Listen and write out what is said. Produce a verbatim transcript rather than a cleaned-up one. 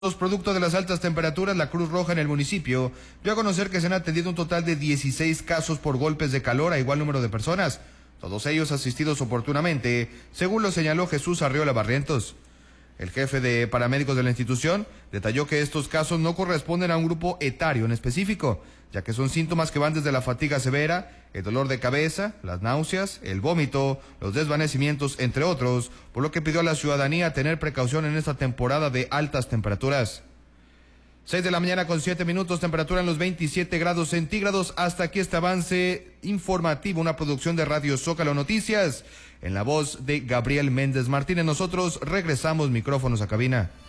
Producto de las altas temperaturas, la Cruz Roja en el municipio dio a conocer que se han atendido un total de dieciséis casos por golpes de calor a igual número de personas, todos ellos asistidos oportunamente, según lo señaló Jesús Arriola Barrientos. El jefe de paramédicos de la institución detalló que estos casos no corresponden a un grupo etario en específico, ya que son síntomas que van desde la fatiga severa, el dolor de cabeza, las náuseas, el vómito, los desvanecimientos, entre otros, por lo que pidió a la ciudadanía tener precaución en esta temporada de altas temperaturas. seis de la mañana con siete minutos, temperatura en los veintisiete grados centígrados. Hasta aquí este avance informativo, una producción de Radio Zócalo Noticias, en la voz de Gabriel Méndez Martínez. Nosotros regresamos micrófonos a cabina.